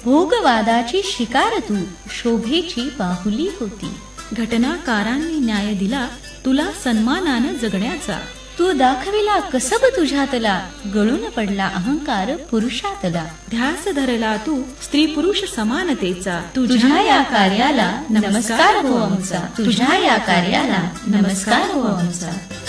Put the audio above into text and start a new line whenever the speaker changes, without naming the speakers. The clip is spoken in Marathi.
भोगवादाची शिकार तू शोभेची बाहुली होती.
घटनाकारांनी न्याय दिला तुला सन्मानानं जगण्याचा.
तू दाखविला कसब तुझ्यातला गळून पडला अहंकार पुरुषातला.
ध्यास धरला तू स्त्री पुरुष समानतेचा.
तुझ्या या कार्याला नमस्कार हो आमचा. तुझ्या या कार्याला नमस्कार हो आमचा.